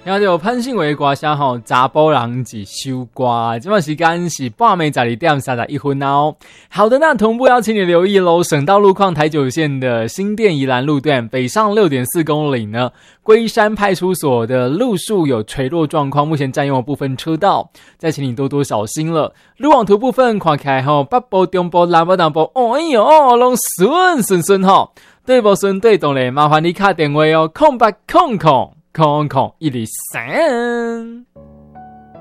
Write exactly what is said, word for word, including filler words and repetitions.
然后就潘信伟歌声吼，查甫人一首歌。这段时间是半暝十二点三十一分哦。好的，那同步要请你留意喽。省道路况台九线的新店宜兰路段北上 六点四公里呢，龟山派出所的路树有垂落状况，目前占用了部分车道，再请你多多小心了。路网图部分看起来吼，北部、中部、南部、南部，哦哎呦哦，拢顺顺顺吼。对不顺对动嘞，麻烦你打电话哦，空八空空空空一二三。